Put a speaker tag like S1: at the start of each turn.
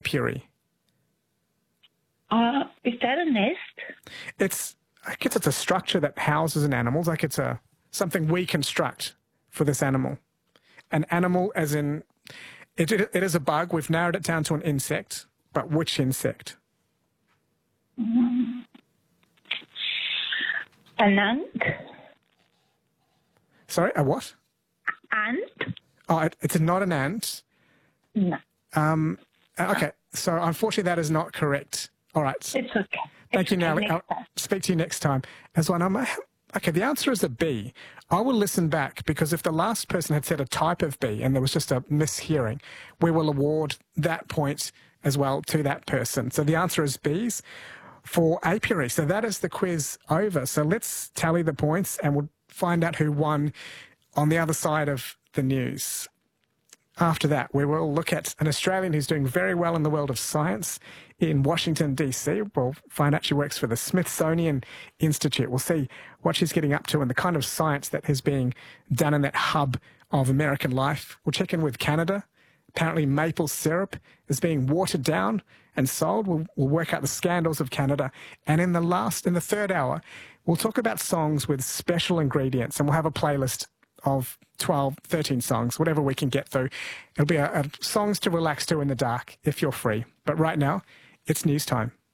S1: apiary?
S2: Is that a nest?
S1: I guess it's a structure that houses an animal. Like it's something we construct for this animal. An animal as in, it is a bug. We've narrowed it down to an insect, but which insect?
S2: An ant?
S1: Sorry, a what?
S2: Ant?
S1: Oh, it's not an ant.
S2: No.
S1: Okay, so unfortunately that is not correct. All right.
S2: It's okay.
S1: Thank you, Natalie. I'll speak to you next time. As well, okay, the answer is a bee. I will listen back because if the last person had said a type of bee and there was just a mishearing, we will award that point as well to that person. So the answer is bees for apiary. So that is the quiz over. So let's tally the points and we'll find out who won on the other side of the news. After that, we will look at an Australian who's doing very well in the world of science in Washington, D.C. We'll find out she works for the Smithsonian Institute. We'll see what she's getting up to and the kind of science that is being done in that hub of American life. We'll check in with Canada. Apparently maple syrup is being watered down and sold. We'll work out the scandals of Canada. And in the third hour, we'll talk about songs with special ingredients, and we'll have a playlist of 12, 13 songs, whatever we can get through. It'll be a songs to relax to in the dark if you're free. But right now, it's news time.